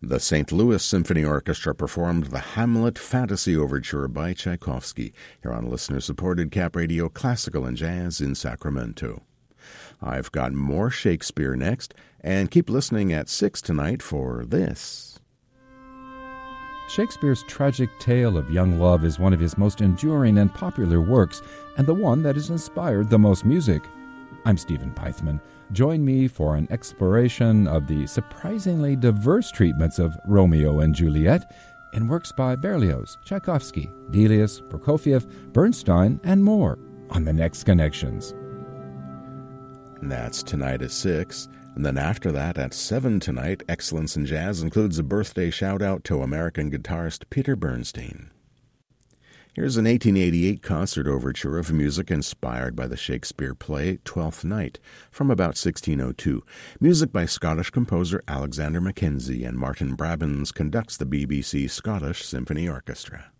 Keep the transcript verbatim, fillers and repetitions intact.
The Saint Louis Symphony Orchestra performed the Hamlet Fantasy Overture by Tchaikovsky here on listener-supported Cap Radio Classical and Jazz in Sacramento. I've got more Shakespeare next, and keep listening at six tonight for this. Shakespeare's tragic tale of young love is one of his most enduring and popular works, and the one that has inspired the most music. I'm Stephen Peithman. Join me for an exploration of the surprisingly diverse treatments of Romeo and Juliet in works by Berlioz, Tchaikovsky, Delius, Prokofiev, Bernstein, and more on The Next Connections. That's tonight at six. And then after that, at seven tonight, Excellence in Jazz includes a birthday shout-out to American guitarist Peter Bernstein. Here's an eighteen eighty-eight concert overture of music inspired by the Shakespeare play Twelfth Night from about sixteen oh two. Music by Scottish composer Alexander Mackenzie, and Martin Brabbins conducts the B B C Scottish Symphony Orchestra.